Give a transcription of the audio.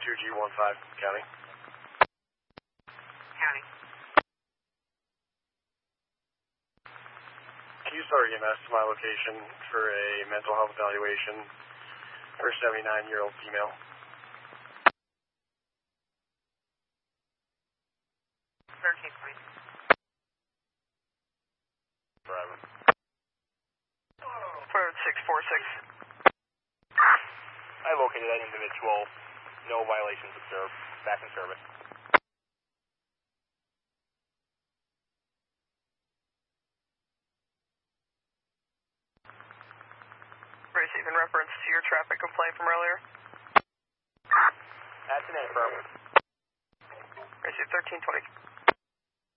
2G15, county. County. Can you start EMS to my location for a mental health evaluation for a 79-year-old female? Forever. 646. I located that individual. No violations observed. Back in service. Receive in reference to your traffic complaint from earlier. That's an affirm. Receive 1320.